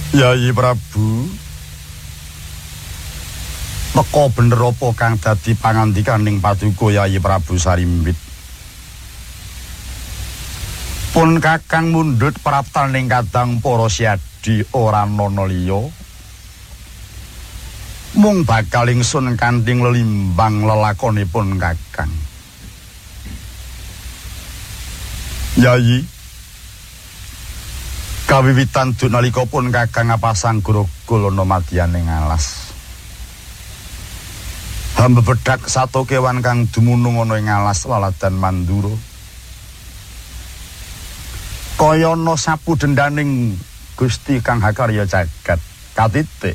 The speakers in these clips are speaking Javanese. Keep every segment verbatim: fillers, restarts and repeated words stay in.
Yai Prabu, teka bener apa kang dadi pangandikaning Paduka Yai Prabu Sarimbit? Pun kakang mundhut praptaning kadang para siadi ora ana liya. Mung bakal ingsun kanthing lelimbang lelakonipun kakang. Yai, kawiwitan duk nalika pun kakang ngapasang grogol ana madyaning alas. Hamba bedak sato kewan kang dumunung ana ing alas laladan Mandura. Kaya ana sapu dendaning Gusti Kang Hakarya Jagat katitik.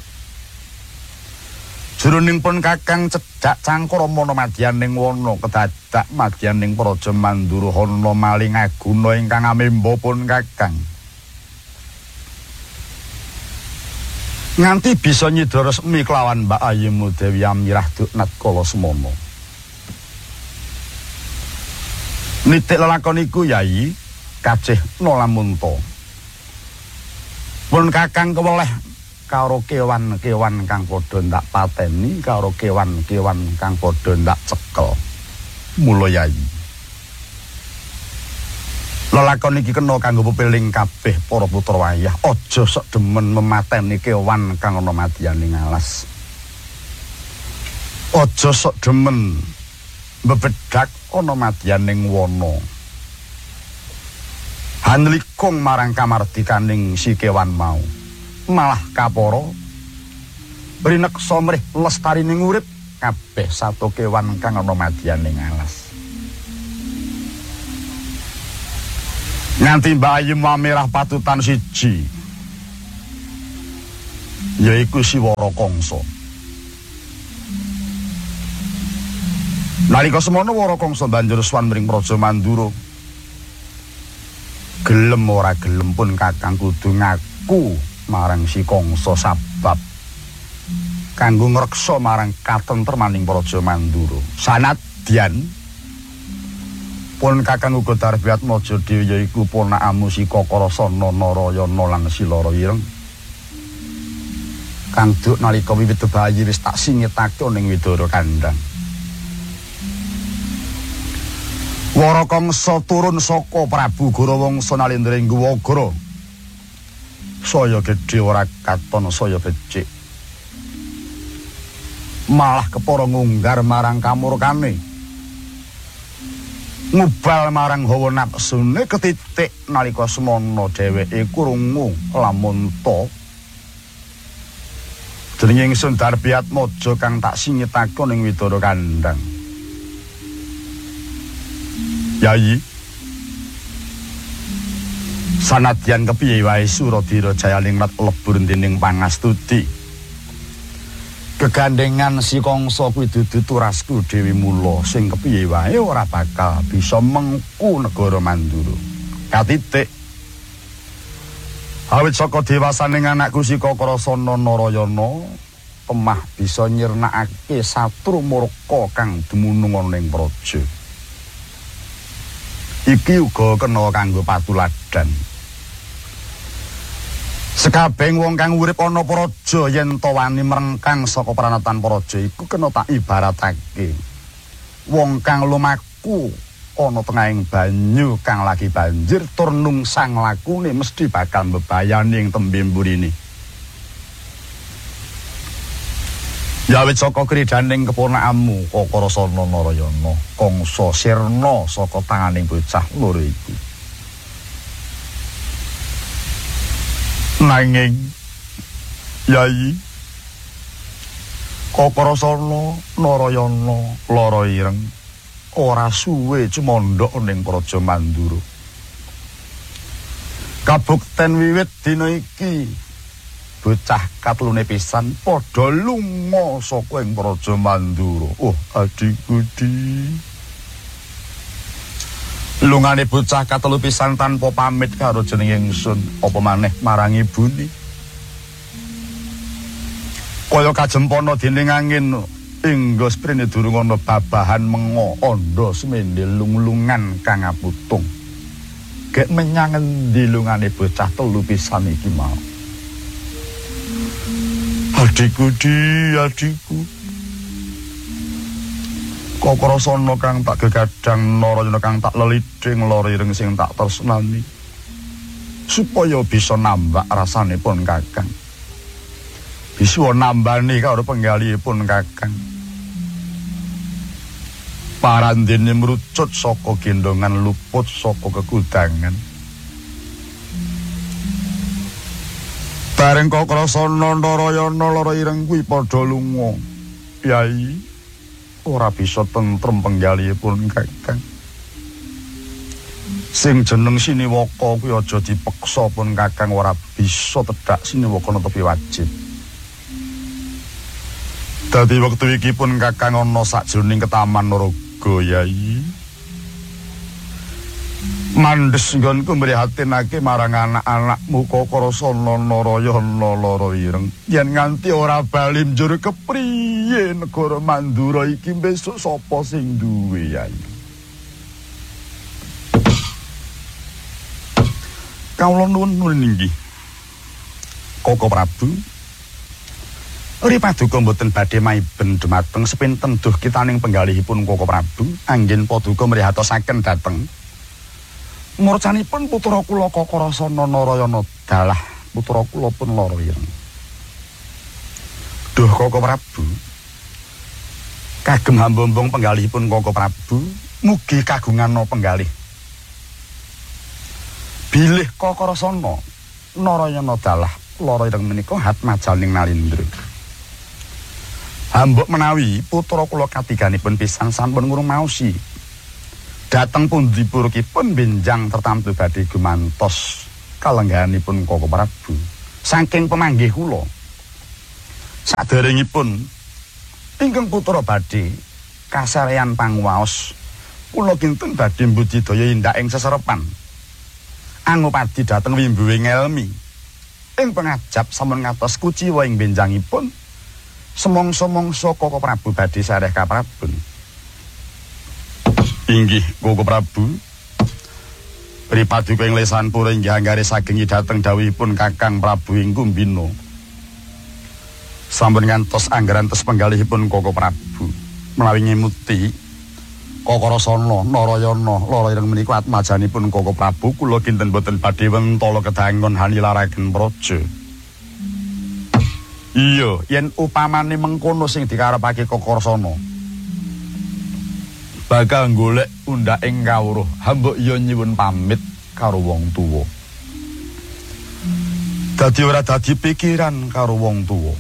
Jroning pun kakang cedhak cangkara ana madyaning wana kedadak madyaning Praja Mandura ana maling aguna ingkang amemba pun kakang. Nganti bisa nyida resmi kelawan Mbak Ayemu Dewi Amirah Duknat kala semana. Nitik lelakon iku Yai kacih nolamunta. Pun kakang keweleh karo kewan-kewan kang padha ndak pateni karo kewan-kewan kang padha ndak cekel. Mula Yai, lelakon iki kena kanggo pepeling kabeh para putra wayah. Aja sok demen memateni kewan kang ana madyaning alas. Aja sok demen bebedak ana madyaning wana. Hanlikung marang kamardikaning si kewan mau. Malah kapara brineksa mrih lestarining urip kabeh sato kewan kang ana madyaning alas. Nganti Mbak Ayu Mamerah patutan siji, yaiku si Wara Kangsa. Nalika semana Wara Kangsa banjur sowan mring Praja Mandura. Gelem ora gelem pun kakang kudu ngaku marang si Kangsa sabab kanggo ngreksa marang katentremaning Praja Mandura. Sanadyan pun kakang uga Darbiat Maja Dewi yaiku ponakamu si Kakarasana Narayana lan Silara Ireng kang duk nalika wiwit bayi wis tak singitake ning Widara Kandhang. Wara Kangsa turun saka Prabu Gorawangsa Nalendra ing Guwagara. Saya gedhe ora katon saya becik. Malah kepara ngunggar marang kamurkane. Ngubal marang hawa napsune ketitik nalika semana dheweke krungu lamun ta jenenge ingsun Darbiat Maja kang tak singitake ning Widara Kandhang. Yai, sanadyan kepiye wae Suradira Jayalingrat lebur dening pangastuti. Kegandengan si Kangsa kuwi dudu turasku Dewi Mula sing kepiye wae ora bakal bisa mengku negara Mandura. Katitik awit saka dewasaning anakku si Kakarasana Narayana temah bisa nyirnakake satru murka kang dumunung ana ing praja. Iki uga kena kanggo patuladan. Sekabeng wong kang urip ana praja yen ta wani mrengkang saka pranatan praja iku kena tak ibaratake wong kang lumaku ana tengahing banyu kang lagi banjir tur nungsang lakune mesti bakal mbebayani ing tembe mburine. Ya wit saka kridaning keponakamu Kakarasana Narayana Kangsa sirna saka tanganing bocah loro iku. Nanging Yai, Kakarasana Narayana lara ireng ora suwe cemondhok ning Praja Mandura. Kabukten wiwit dina iki bocah katlune pisan padha lunga saka ing Praja Mandura. Oh, adikku di. Lungane bocah katelu pisan tanpa pamit karo jeneng ingsun, apa maneh marang ibune. Kaya kajempana dening angin ingga sprene durung ana babahan menga andha semendhe lung-lungan kang aputung. Gek menyang endi lungane bocah telu pisan iki mau. Adikku di adikku. Kokorosana kang tak gegadang narayana kang tak leliding lara ireng sing tak tresnani. Supaya bisa nambah rasanipun Kakang. Bisa nambani karo penggalihipun Kakang. Parandene mrucut saka gendongan luput saka kekudangan. Bareng Kokorosana narayana lara ireng kuwi padha lunga. Yai ora bisa tentrem penggalihipun Kakang. Sing jeneng Siniwaka kuwi aja dipeksa pun Kakang, ora bisa tedhak Siniwaka netepi wajib. Dadi wektu iki pun Kakang ana sakjroning ketaman Naraga, Yai. Mandhes nggonku mrihatinake marang anak-anakmu Kokorosana narayana lara ireng. Yen nganti ora bali njur kepriye negara Mandura iki besok sapa sing duwe, Yai? Kawula nuwun inggih. Koko Prabu. Ri paduka mboten badhe maiben dumateng sepinten duh kitaning penggalihipun Koko Prabu anggen paduka mrihatosaken dhateng murcanipun putra kula Kokorosana narayana dalah putra kula pun lara ireng. Duh Koko Prabu, kagem hamba-hamba penggalihipun Koko Prabu, mugi kagungan penggalih bilih Kokorosana narayana dalah lara ireng menika hatmajaning Nalindra. Hamba menawi putra kula katiganipun pisan sampun ngrumaosi dateng pundi purukipun benjang tertamtu badhe gumantos kalengganipun Koko Prabu saking pemanggih kula. Saderengipun ingkang putra badhe kasareyan panguwaos kula kinten badhe mbudidaya indak ing seserepan angupadi dhateng wimbuwing ngelmi ing pengajap sampun ngatos kuciwa ing benjangipun semongso-mongso Koko Prabu badhe sareh kaprabun. Inggih Koko Prabu, ripaduka ing lesanipun inggih anggare saking dhateng dawuhipun Kakang Prabu ing Kumbina. Sampun ngantos anggarantos penggalihipun Koko Prabu menawi ngemuti Kokorosana narayana lara ireng menika atmajanipun Koko Prabu kula kinten boten badhe wentala kedangon hanilaraken praja. Iya, yen upamane mengkono sing dikarepake Kokorosana bakal golek undak ing kawruh, hamba iya nyuwun pamit karo wong tuwa. Dadi ora dadi pikiran karo wong tuwa.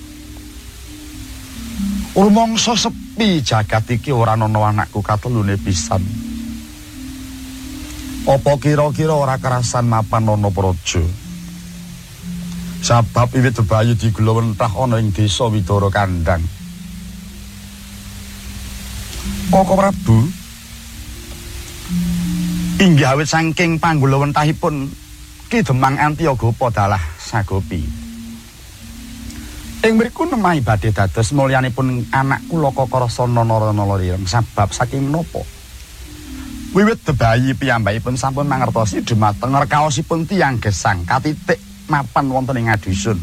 Rumangsa sepi jagat iki ora ana anakku katelune pisan. Apa kira-kira ora kerasan mapan ana praja? Sabab wiwit bebayu digulawentah ana ing desa Widara Kandhang. Koko Prabu inggih awit saking panggulawentahipun Ki Demang Antiagapa dalah sagopi. Ing mriku nemahi badhe dados mulyanipun anak kula Kokorosana narayana lara ireng sabab saking menapa wiwit bebayi piyambakipun sampun mangertosi dhumateng rekaosipun tiyang gesang katitik mapan wonten ing adusun.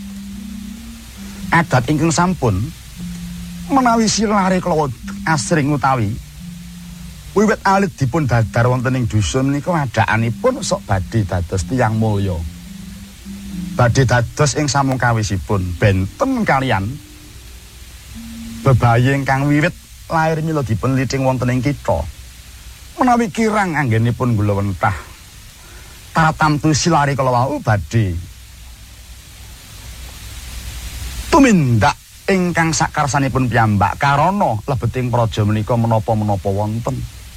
Adat ingkang sampun menawi silare kala asring utawi wiwit alit dipun dadar wonten ing dusun menika adakanipun sok badhe dados tiyang mulya. Badhe dados ing samungkawisipun benten kalian bebayi ingkang wiwit lair mila dipun liting wonten ing kitha. Menawi kirang anggenipun gulawentah tatamtu silare kala wau badhe tumindak ingkang sakarsanipun piyambak karana lebeting praja menika menapa-menapa wonten.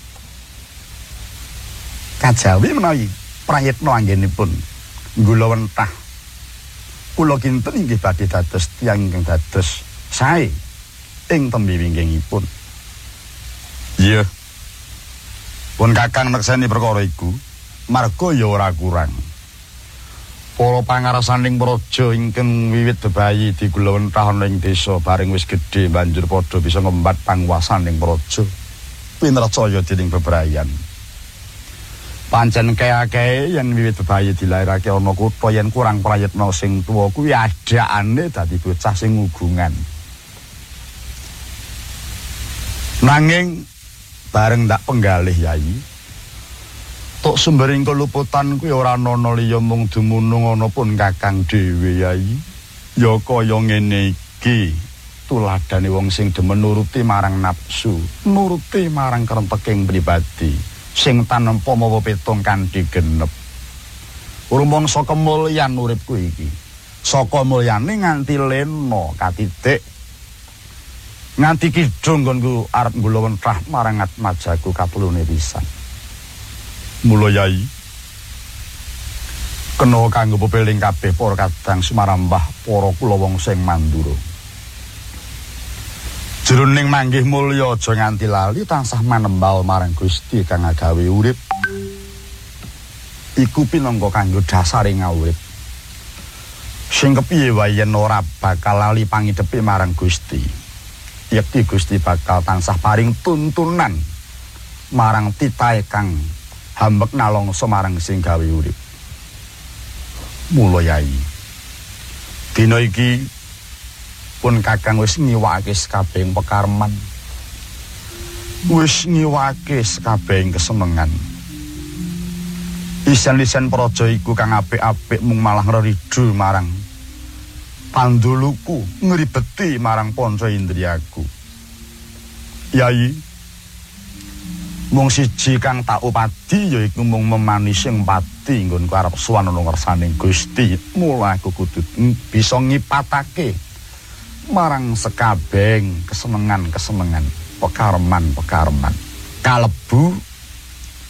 Kajawi menawi prayitna anggenipun gulawentah kula kinten inggih badhe dados tiyang ingkang dados sae ing tembe winggingipun. Iya. Pun Kakang nekseni perkara iku, marga ya ora kurang. Para pangarsaning praja ingkang wiwit bebayi digulawentah ana ing desa bareng wis gedhe banjur padha bisa ngembat panguwasaning praja. Pinrecaya dening bebrayan. Pancen kaya-kaya yen wiwit bayi dilairake ana kutha yen kurang prayitna sing tuwa kuwi adakane dadi bocah sing ngugungan. Nanging bareng ndak penggalih Yai, tok sumbering keluputan kuwi ora ana liya mung dumunung ana pun Kakang dhewe Yai. Ya kaya ngene iki, tuladane wong sing demen nuruti marang nafsu, nuruti marang kerenteking pribadi. Sing tanempa mawa pitung kanthi genep. Rumangsa kemulyan uripku iki. Saka mulyane nganti lena katitik. Nganti kidung nggonku arep nggula wentrah marang atmajaku kapulune pisan. Mula Yai kena kanggo pepeling kabeh para kadang sumarambah para kula wong sing Mandura. Jroning manggih mulya aja nganti lali tansah manembal marang Gusti kang agawe urip. Iku pinangka kanggo dasare ngawurip. Sing kepiye wae yen ora bakal lali pangidepi marang Gusti. Yekti Gusti bakal tansah paring tuntunan marang titahe kang hambek nalongso marang sing gawe urip. Mula Yai, dina iki pun Kakang wis ngiwake sakabehing pekareman, wis ngiwake sakabehing kesenengan. Isan-isan praja iku kang apik-apik mung malah ngridu marang panduluku, ngribeti marang panca indriyaku. Yai, mung siji kang tak upadi yaiku mung memanising pati nggonku arep sowan ana ngarsaning Gusti. Mula aku kudu bisa ngipatake marang sekabeng kesenengan-kesenengan, pekareman-pekareman. Kalebu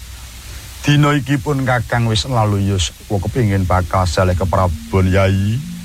dina iki pun Kakang wis lalu yus kepingin bakal saleh keprabon Yai.